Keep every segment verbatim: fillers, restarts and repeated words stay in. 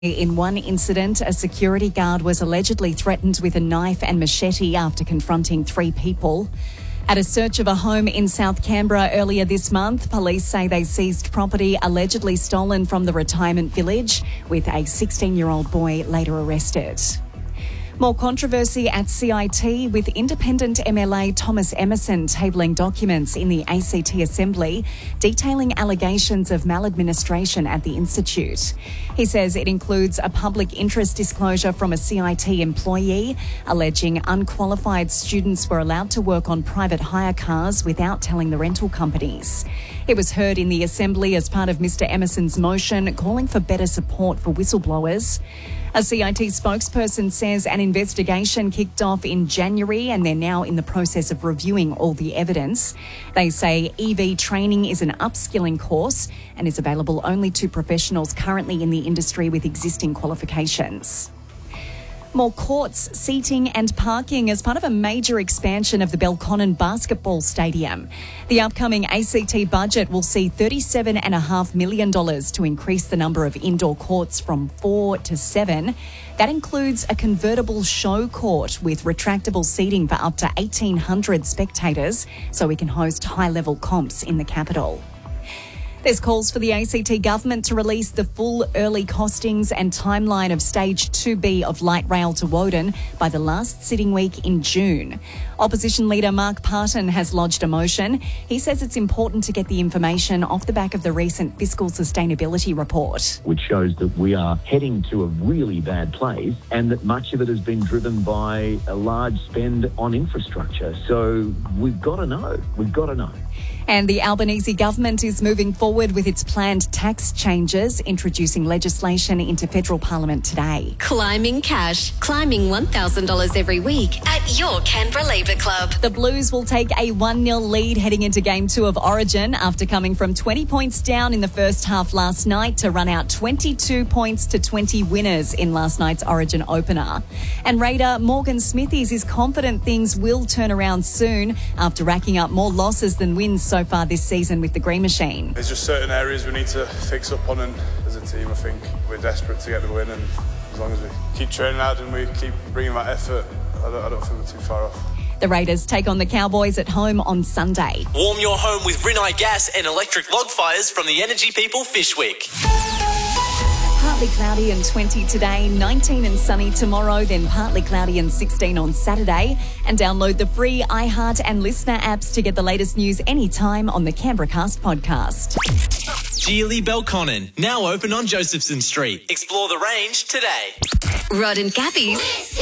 In one incident, a security guard was allegedly threatened with a knife and machete after confronting three people. At a search of a home in South Canberra earlier this month, police say they seized property allegedly stolen from the retirement village, with a sixteen-year-old boy later arrested. More controversy at C I T, with independent M L A Thomas Emerson tabling documents in the A C T Assembly detailing allegations of maladministration at the institute. He says it includes a public interest disclosure from a C I T employee alleging unqualified students were allowed to work on private hire cars without telling the rental companies. It was heard in the Assembly as part of Mister Emerson's motion calling for better support for whistleblowers. A C I T spokesperson says an investigation kicked off in January and they're now in the process of reviewing all the evidence. They say E V training is an upskilling course and is available only to professionals currently in the industry with existing qualifications. More courts, seating and parking as part of a major expansion of the Belconnen Basketball Stadium. The upcoming A C T budget will see thirty-seven point five million dollars to increase the number of indoor courts from four to seven. That includes a convertible show court with retractable seating for up to eighteen hundred spectators, so we can host high-level comps in the capital. There's calls for the A C T government to release the full early costings and timeline of Stage two B of light rail to Woden by the last sitting week in June. Opposition leader Mark Parton has lodged a motion. He says it's important to get the information off the back of the recent fiscal sustainability report, which shows that we are heading to a really bad place and that much of it has been driven by a large spend on infrastructure. So we've got to know. We've got to know. And the Albanese government is moving forward with its planned tax changes, introducing legislation into federal parliament today. Climbing cash. Climbing one thousand dollars every week at your Canberra Labour Club. The Blues will take a one nil lead heading into Game two of Origin after coming from twenty points down in the first half last night to run out twenty-two points to twenty winners in last night's Origin opener. And Raider Morgan Smithies is confident things will turn around soon after racking up more losses than wins so far this season with the Green Machine. There's just certain areas we need to fix up on, and as a team I think we're desperate to get the win, and as long as we keep training hard and we keep bringing that effort, I don't, I don't think we're too far off. The Raiders take on the Cowboys at home on Sunday. Warm your home with Rinnai gas and electric log fires from the Energy People Fish Week. Partly cloudy and twenty today, nineteen and sunny tomorrow, then partly cloudy and sixteen on Saturday. And download the free iHeart and Listener apps to get the latest news anytime on the Canberra Cast podcast. Geely Belconnen, now open on Josephson Street. Explore the range today. Rod and Gabby's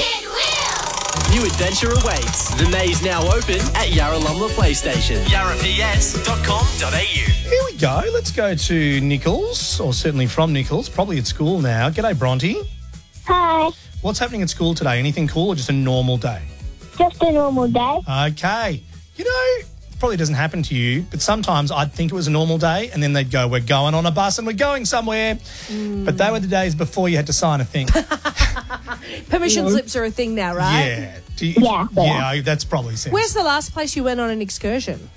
New adventure awaits. The maze now open at Yarralumla PlayStation. yarra p s dot com dot a u. Here we go. Let's go to Nichols, or certainly from Nichols, probably at school now. G'day, Bronte. Hi. What's happening at school today? Anything cool or just a normal day? Just a normal day. Okay. You know, it probably doesn't happen to you, but sometimes I'd think it was a normal day and then they'd go, we're going on a bus and we're going somewhere. Mm. But they were the days before you had to sign a thing. Permission yeah. slips are a thing now, right? Yeah. Do you, yeah. Yeah, that's probably sense. Where's the last place you went on an excursion?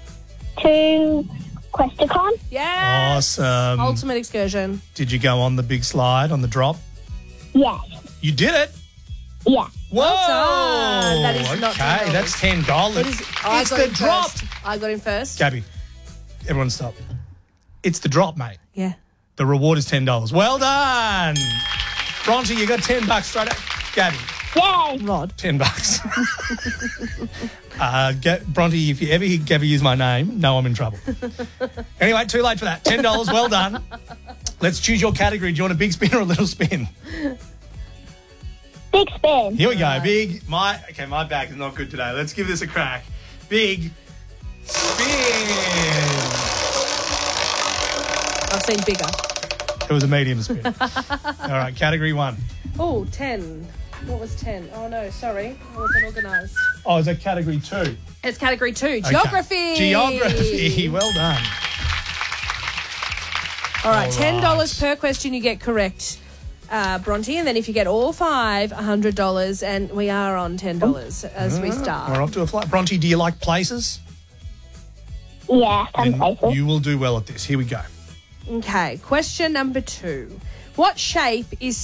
To Questacon. Yeah. Awesome. Ultimate excursion. Did you go on the big slide on the drop? Yes. You did it? Yeah. Whoa. Well done. That is okay, not ten dollars. That's ten dollars. It is, I it's got the in drop. First. I got in first. Gabby, everyone stop. It's the drop, mate. Yeah. The reward is ten dollars. Well done. Bronte, you got ten bucks straight up. Gabby. Yay. Rod. ten bucks. uh, Ga- Bronte, if you ever hear Gabby use my name, know I'm in trouble. Anyway, too late for that. ten dollars, well done. Let's choose your category. Do you want a big spin or a little spin? Big spin. Here we go. Big. My Okay, my back is not good today. Let's give this a crack. Big spin. I've seen bigger. It was a medium spin. All right, category one. Oh, ten. What was ten? Oh, no, sorry. I wasn't organised. Oh, is that category two? It's category two. Okay. Geography. Geography. Well done. All right, All ten dollars right. per question you get correct, uh, Bronte. And then if you get all five, one hundred dollars. And we are on ten dollars as we start. We're off to a flight. Bronte, do you like places? Yeah, some Then places. you will do well at this. Here we go. Okay, question number two. What shape is